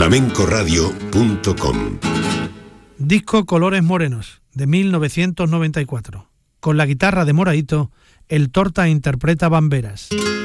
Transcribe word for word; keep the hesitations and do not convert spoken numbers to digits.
flamenco radio punto com. Disco Colores Morenos, de mil novecientos noventa y cuatro. Con la guitarra de Moraito, el Torta interpreta Bamberas.